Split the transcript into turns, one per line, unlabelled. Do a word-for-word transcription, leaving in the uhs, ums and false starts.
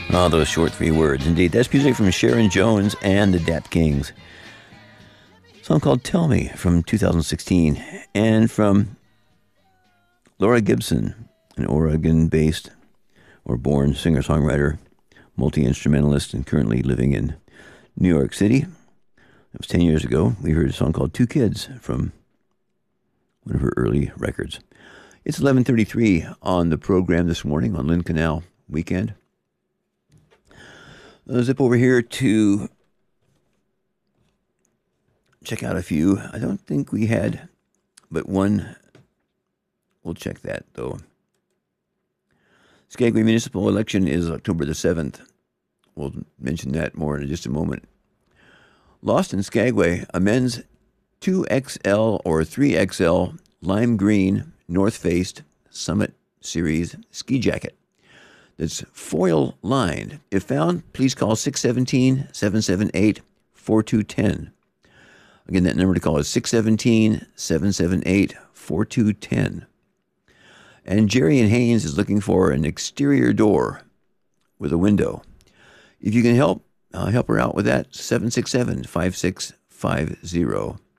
Oh, those short three words. Indeed, that's music from Sharon Jones and the Dap Kings. A song called Tell Me from two thousand sixteen. And from Laura Gibson, an Oregon-based or born singer-songwriter, multi-instrumentalist, and currently living in New York City. That was ten years ago. We heard a song called Two Kids from one of her early records. It's eleven thirty-three on the program this morning on Lynn Canal Weekend. I'll zip over here to check out a few. I don't think we had but one. We'll check that, though. Skagway municipal election is October the seventh. We'll mention that more in just a moment. Lost in Skagway, a men's two X L or three X L lime green North Faced Summit Series ski jacket that's foil lined. If found, please call six one seven, seven seven eight, four two one zero. Again, that number to call is six one seven, seven seven eight, four two one zero. And Jerry and Haynes is looking for an exterior door with a window. If you can help, uh, help her out with that, seven six seven, five six five zero.